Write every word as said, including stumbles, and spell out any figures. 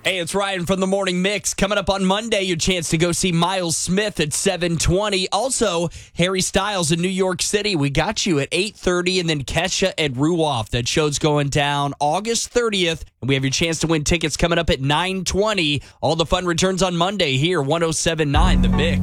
Hey, it's Ryan from the Morning Mix. Coming up on Monday, your chance to go see Miles Smith at seven twenty. Also, Harry Styles in New York City. We got you at eight thirty, and then Kesha at Ruoff. That show's going down August thirtieth. And we have your chance to win tickets coming up at nine twenty. All the fun returns on Monday here, one oh seven point nine The Mix.